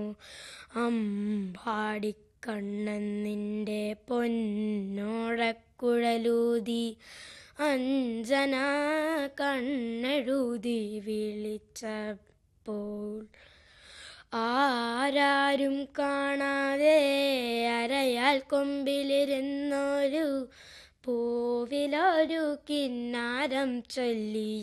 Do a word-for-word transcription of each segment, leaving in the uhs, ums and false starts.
അമ്പാടിക്കണ്ണൻ നിന്റെ പൊന്നോടക്കുഴലൂതി അഞ്ജന കണ്ണെഴുതി വിളിച്ചപ്പോൾ ആരാരും കാണാതെ അരയാൽ കൊമ്പിലിരുന്നൊരു പൂവിലൊരു കിന്നാരം ചൊല്ലി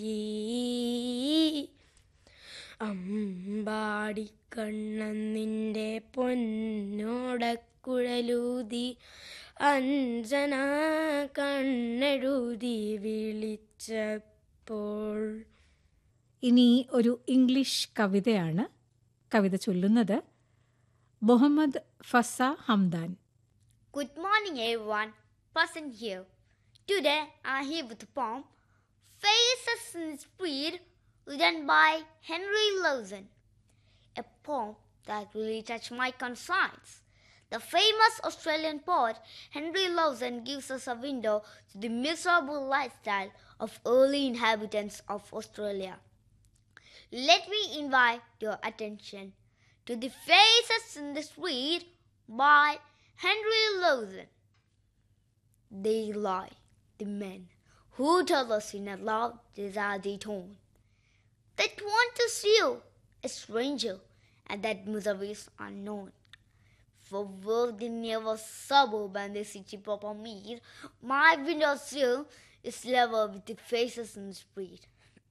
അമ്പാടിക്കണ്ണൻ നിന്റെ പൊന്നോടക്കുഴലൂതി അഞ്ജന കണ്ണെഴുതി വിളിച്ചപ്പോൾ. ഇനി ഒരു ഇംഗ്ലീഷ് കവിതയാണ്. കവിത ചൊല്ലുന്നത് Muhammad ഫസ Hamdan. Good morning everyone present here. Today I am here with a poem, Faces in the Street, written by Henry Lawson. A poem that really touched my conscience. The famous Australian poet Henry Lawson gives us a window to the miserable lifestyle of early inhabitants of Australia. Let me invite your attention to the Faces in the Street by Henry Lawson. They lie, the men who tell us in a loud, deserted tone that want to see you, a stranger, and that misery is unknown. For where the never suburb and the city proper meet, my window sill is level with the faces in the street.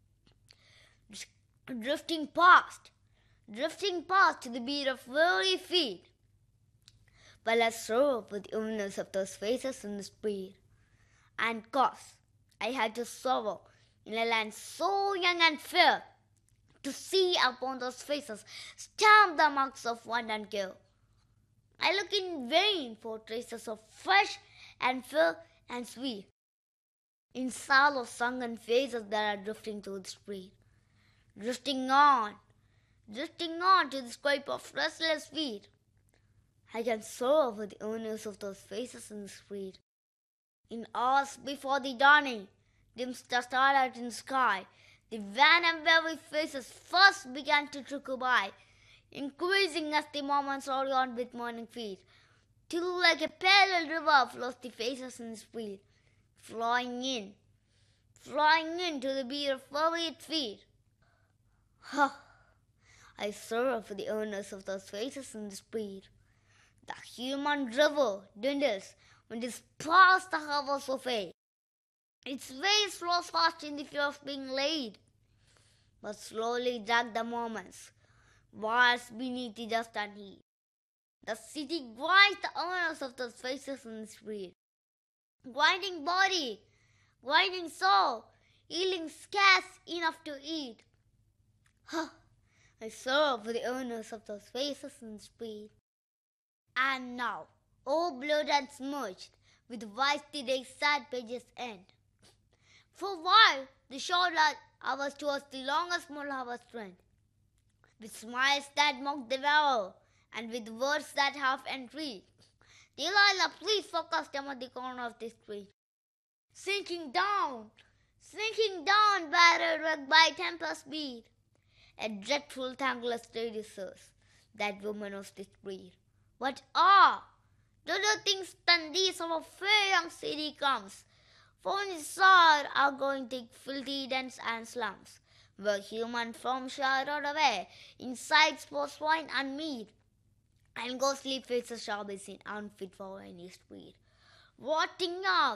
Drifting past, drifting past to the beat of weary feet, while I sorrow for the illness of those faces in the street. And cause I had to sorrow in a land so young and fair, to see upon those faces stamp the marks of want and care. I look in vain for traces of fresh and fair and sweet, in sorrow sunken faces that are drifting through the street. Drifting on, drifting on to the scrape of restless feet, I can sorrow for the owners of those faces in the street. In hours before the dawning, dims the starlight in the sky, the wan and weary faces first began to trickle by, increasing as the moments rolled on with morning feet, till like a parallel river flows the faces in the street, flowing in, flowing in to the beat of wearied feet. Ha! I sorrow for the owners of those faces in the street. The human river dwindles when it is past the hours of age. Its waves flows fast in the fear of being laid, but slowly drag the moments, wires beneath the dust and heat. The city grinds the owners of those faces in the street. Grinding body, grinding soul, yielding scarce enough to eat. Huh, I sorrow for the owners of those faces in the street. And now, all blurred and smudged, with white the day's sad pages end. For a while, the short hours towards the longer small hours trend, with smiles that mock the wearer, and with words that half entreat. Delilah, please focus them at the corner of the street. Sinking down, sinking down, battered wrecked by tempest beat. A dreadful, thankless lady sirs, that woman of the street. What are the other things than these of a fair young city comes? For inside are going thick, filthy dens and slums, where human forms shall rot away, inside for swine and meat, and ghostly faces shall be seen unfit for any street. Rotting out,